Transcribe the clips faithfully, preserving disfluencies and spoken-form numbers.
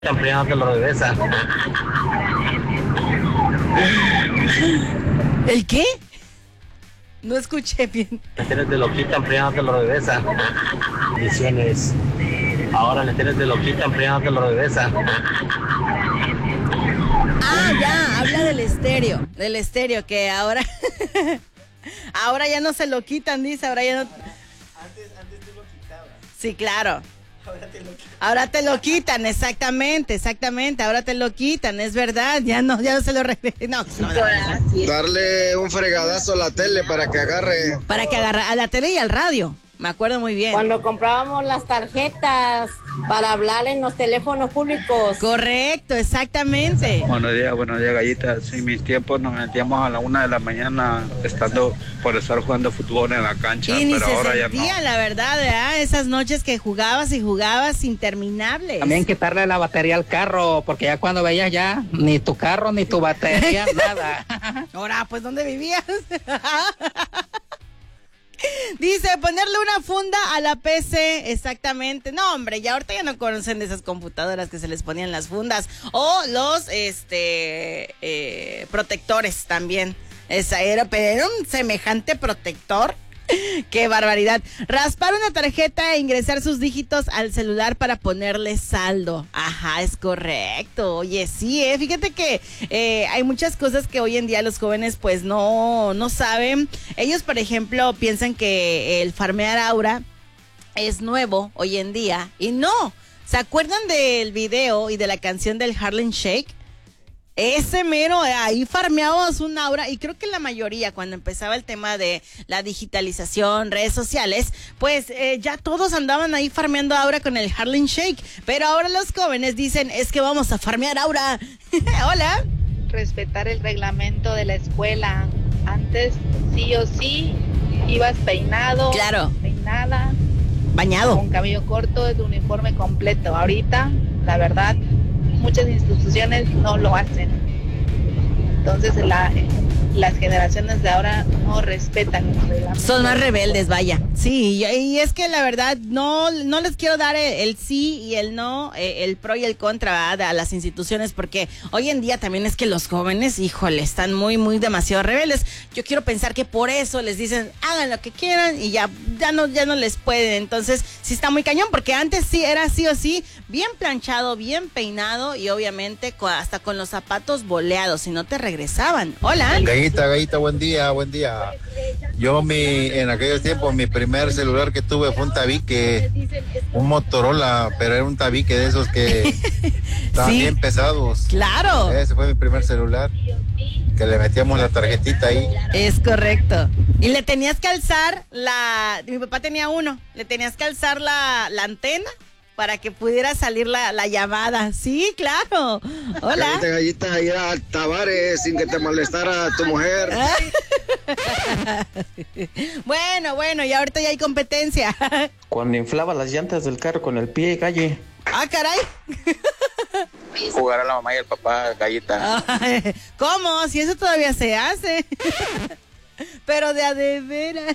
Campeón te lo regresa. ¿El qué? No escuché bien. Le tienes de loquita, primero te lo regresa. Bendiciones. Ahora le tienes de loquita, primero te lo regresa. Ah, ya, habla del estéreo. Del estéreo, que ahora. Ahora ya no se lo quitan, dice. Ahora ya no. Antes, antes tú lo quitabas. Sí, claro. Ahora te lo quitan. Ahora te lo quitan, exactamente, exactamente. Ahora te lo quitan, es verdad. Ya no, ya no se lo regresan. No, no, no. Darle un fregadazo a la tele para que agarre. Para que agarre a la tele y al radio. Me acuerdo muy bien. Cuando comprábamos las tarjetas para hablar en los teléfonos públicos. Correcto, exactamente. Buenos días, buenos días, gallitas. En mis tiempos nos metíamos a la una de la mañana estando por estar jugando fútbol en la cancha, Y ni pero se ahora ya sentía, no. la verdad, ¿verdad? Esas noches que jugabas y jugabas interminables. También quitarle la batería al carro, porque ya cuando veías ya ni tu carro ni tu batería, nada. Ahora, pues, ¿dónde vivías? Dice, ponerle una funda a la P C, exactamente. No, hombre, ya ahorita ya no conocen de esas computadoras que se les ponían las fundas. O los, este, eh, protectores también. Esa era, pero era un semejante protector. ¡Qué barbaridad! Raspar una tarjeta e ingresar sus dígitos al celular para ponerle saldo. Ajá, es correcto. Oye, sí, eh. Fíjate que eh, hay muchas cosas que hoy en día los jóvenes pues no, no saben. Ellos, por ejemplo, piensan que el farmear aura es nuevo hoy en día. Y no. ¿Se acuerdan del video y de la canción del Harlem Shake? Ese mero, ahí farmeábamos un aura, y creo que la mayoría, cuando empezaba el tema de la digitalización, redes sociales, pues eh, ya todos andaban ahí farmeando aura con el Harlem Shake, pero ahora los jóvenes dicen, es que vamos a farmear aura. Hola. Respetar el reglamento de la escuela. Antes, sí o sí, ibas peinado, claro, peinada, bañado, con cabello corto, de uniforme completo. Ahorita, la verdad, muchas instituciones no lo hacen. Entonces la, las generaciones de ahora no respetan el reglamento. Son más rebeldes, vaya. Sí, y, y es que la verdad no, no les quiero dar el, el sí y el no, eh, el pro y el contra, ¿verdad?, a las instituciones, porque hoy en día también es que los jóvenes, híjole, están muy, muy demasiado rebeldes. Yo quiero pensar que por eso les dicen, hagan lo que quieran y ya, ya no, ya no les pueden. Entonces, sí está muy cañón, porque antes sí era sí o sí, bien planchado, bien peinado y obviamente hasta con los zapatos boleados, si no te regresaban. Hola. Gallita, gallita, buen día, buen día. Yo mi, en aquellos tiempos, mi primer celular que tuve fue un tabique, un Motorola, pero era un tabique de esos que estaban Sí, bien pesados. claro. Ese fue mi primer celular, que le metíamos la tarjetita ahí. Es correcto. Y le tenías que alzar la... Mi papá tenía uno. Le tenías que alzar la, la antena para que pudiera salir la, la llamada. Sí, claro. Hola. Gallita, gallita, ir a Tavares sin que te molestara tu mujer. Bueno, bueno, y ahorita ya hay competencia. Cuando inflaba las llantas del carro con el pie, calle. Ah, caray. Jugar a la mamá y el papá, gallita. Ay, ¿cómo? Si eso todavía se hace. Pero de a de veras.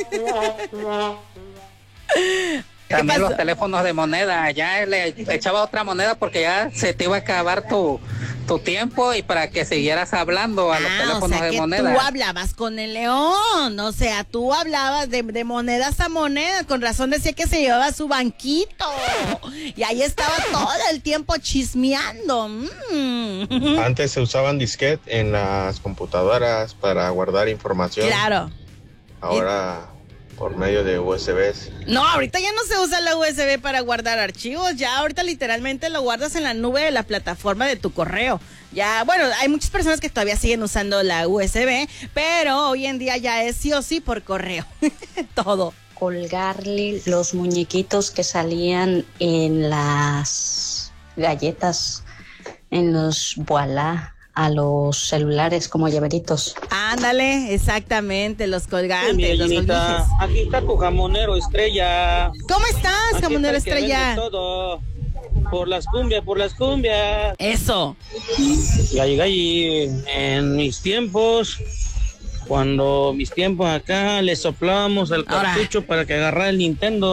También los teléfonos de moneda, ya le echaba otra moneda porque ya se te iba a acabar tu, tu tiempo y para que siguieras hablando a los Ah, teléfonos o sea de que moneda. tú hablabas con el león, o sea, tú hablabas de, de monedas a monedas, con razón decía que se llevaba su banquito y ahí estaba todo el tiempo chismeando. Mm. Antes se usaban disquetes en las computadoras para guardar información. Claro. Ahora por medio de U S Bs. No, ahorita ya no se usa la U S B para guardar archivos, ya ahorita literalmente lo guardas en la nube de la plataforma de tu correo. Ya, bueno, hay muchas personas que todavía siguen usando la U S B, pero hoy en día ya es sí o sí por correo. Todo. Colgarle los muñequitos que salían en las galletas, en los voilà, a los celulares como llaveritos. Ándale, exactamente, los colgantes, Sí, los Gallinita, colguijes. aquí está tu jamonero estrella. ¿Cómo estás, Aquí jamonero está el que estrella? vende todo. Por las cumbias, por las cumbias. Eso. Galli, galli, en mis tiempos, cuando mis tiempos acá le soplábamos el Ahora. cartucho para que agarrara el Nintendo.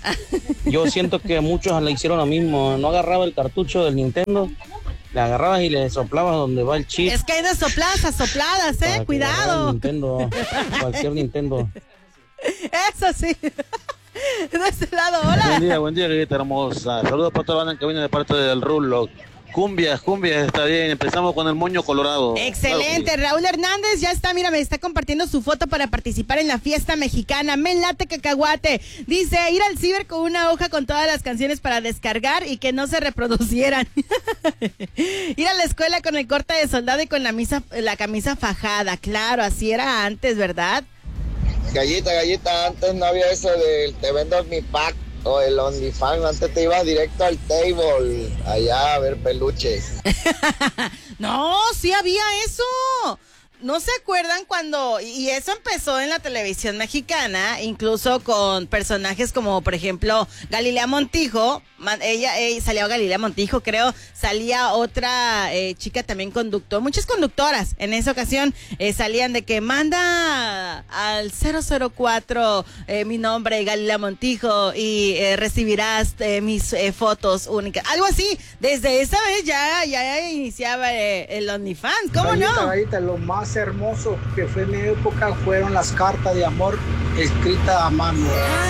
Yo siento que muchos le hicieron lo mismo. No agarraba el cartucho del Nintendo, le agarrabas y le soplabas donde va el chip. Es que hay de sopladas a sopladas, eh, cuidado. Nintendo, cualquier Nintendo. Eso sí. De este lado, hola. Buen día, buen día, Galleta hermosa. Saludos para toda la banda que viene de parte del Rulo. Cumbias, cumbias, está bien. Empezamos con el moño colorado. Excelente. Claro. Raúl Hernández ya está, mira, me está compartiendo su foto para participar en la fiesta mexicana. Me late cacahuate. Dice, ir al ciber con una hoja con todas las canciones para descargar y que no se reproducieran. Ir a la escuela con el corte de soldado y con la, misa, la camisa fajada. Claro, así era antes, ¿verdad? Gallita, gallita, antes no había eso del te vendo mi pack o el OnlyFans, antes te ibas directo al table, allá a ver peluches. No, sí había eso. ¿No se acuerdan cuando, y eso empezó en la televisión mexicana, incluso con personajes como, por ejemplo, Galilea Montijo, ella, ella salía Galilea Montijo, creo, salía otra eh, chica también conductor, muchas conductoras en esa ocasión eh, salían de que manda al cero cero cuatro eh, mi nombre, Galilea Montijo, y eh, recibirás eh, mis eh, fotos únicas, algo así. Desde esa vez ya, ya iniciaba eh, el OnlyFans, ¿cómo Gallita, no? Gallita, lo más hermoso que fue en mi época fueron las cartas de amor escritas a mano.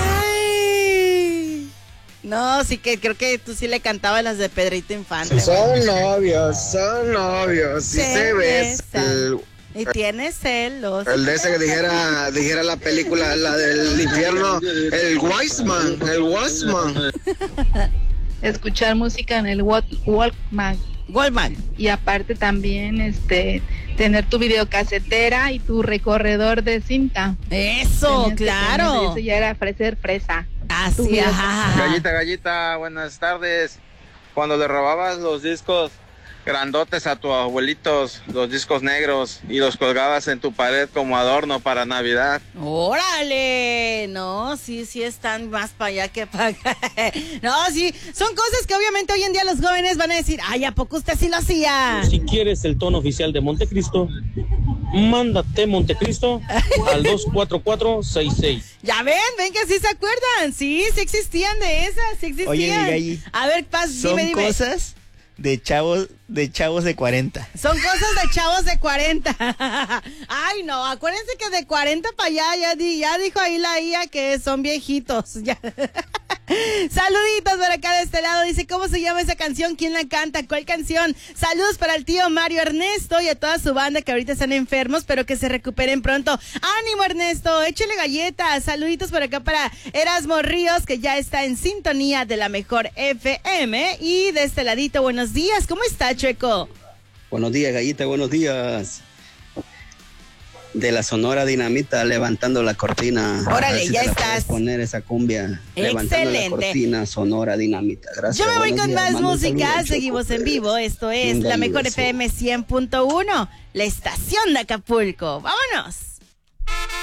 Ay, no, sí que creo que tú sí le cantabas las de Pedrito Infante. Son novios, son novios, sí se, se ves. El, y tienes celos. El de ese que dijera, dijera la película, la del infierno, el Wiseman, el Wiseman. Escuchar música en el Walkman. Walkman. Y aparte también este tener tu videocasetera y tu recorredor de cinta. Eso, Tenías claro. Eso ya era ofrecer fresa. Así, ajá. Gallita, gallita, buenas tardes. Cuando le robabas los discos grandotes a tus abuelitos, los discos negros, y los colgabas en tu pared como adorno para Navidad. ¡Órale! No, sí, sí están más para allá que para acá. No, sí, son cosas que obviamente hoy en día los jóvenes van a decir, ay, ¿a poco usted sí lo hacía? Si quieres el tono oficial de Montecristo, mándate Montecristo al dos cuatro cuatro seis seis. Ya ven, ven que sí se acuerdan, sí, sí existían de esas, sí existían. Oye, Galli, a ver, paz, son dime, dime. cosas de chavos, de chavos de cuarenta. Son cosas de chavos de cuarenta. Ay, no, acuérdense que de cuarenta para allá, ya, di, ya dijo ahí la I A que son viejitos. Ya. Saluditos por acá de este lado. Dice, ¿cómo se llama esa canción? ¿Quién la canta? ¿Cuál canción? Saludos para el tío Mario Ernesto y a toda su banda que ahorita están enfermos, pero que se recuperen pronto. Ánimo, Ernesto, échale galletas. Saluditos por acá para Erasmo Ríos, que ya está en sintonía de la mejor F M. Y de este ladito, buenos días. ¿Cómo está, Chueco? Buenos días, Gallita, buenos días. De la Sonora Dinamita, levantando la cortina. Órale, si ya te la estás. Poner esa cumbia. Excelente. Levantando la cortina, Sonora Dinamita. Gracias. Yo me voy buenos con días. más Mando música. saludos, Seguimos Choco. en vivo. Esto es Un la mejor beso. F M cien punto uno, la estación de Acapulco. ¡Vámonos!